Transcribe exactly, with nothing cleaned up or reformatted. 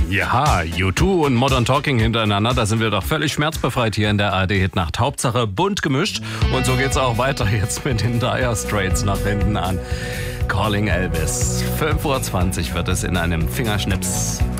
Ja, U zwei und Modern Talking hintereinander, da sind wir doch völlig schmerzbefreit hier in der A R D-Hitnacht. Hauptsache bunt gemischt. Und so geht's auch weiter jetzt mit den Dire Straits nach hinten an. Calling Elvis. fünf Uhr zwanzig wird es in einem Fingerschnips.